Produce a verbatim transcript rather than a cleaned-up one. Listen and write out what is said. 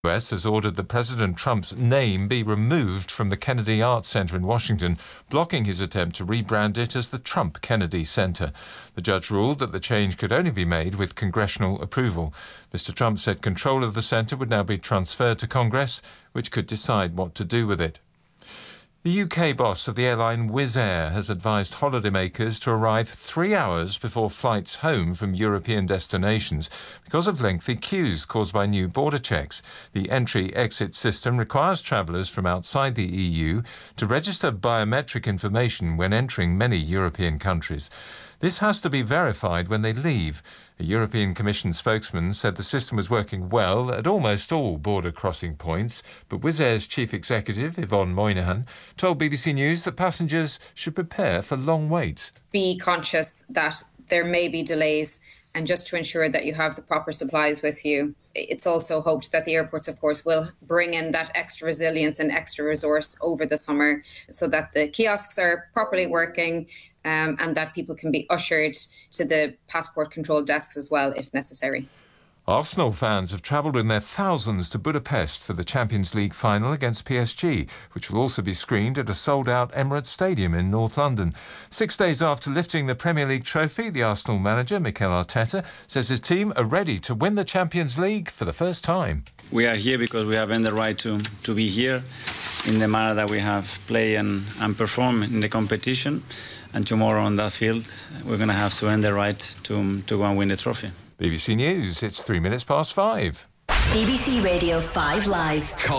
The U S has ordered that President Trump's name be removed from the Kennedy Arts Center in Washington, blocking his attempt to rebrand it as the Trump Kennedy Center. The judge ruled that the change could only be made with congressional approval. Mister Trump said control of the center would now be transferred to Congress, which could decide what to do with it. The U K boss of the airline Wizz Air has advised holidaymakers to arrive three hours before flights home from European destinations because of lengthy queues caused by new border checks. The entry-exit system requires travellers from outside the E U to register biometric information when entering many European countries. This has to be verified when they leave. A European Commission spokesman said the system was working well at almost all border crossing points, but Wizz Air's chief executive, Yvonne Moynihan, told B B C News that passengers should prepare for long waits. Be conscious that there may be delays, and just to ensure that you have the proper supplies with you. It's also hoped that the airports, of course, will bring in that extra resilience and extra resource over the summer so that the kiosks are properly working, Um, and that people can be ushered to the passport control desks as well, if necessary. Arsenal fans have travelled in their thousands to Budapest for the Champions League final against P S G, which will also be screened at a sold-out Emirates Stadium in North London. Six days after lifting the Premier League trophy, the Arsenal manager, Mikel Arteta, says his team are ready to win the Champions League for the first time. We are here because we have earned the right to, to be here in the manner that we have played and, and performed in the competition. And tomorrow on that field, we're going to have to earn the right to, to go and win the trophy. B B C News, it's three minutes past five. B B C Radio five Live.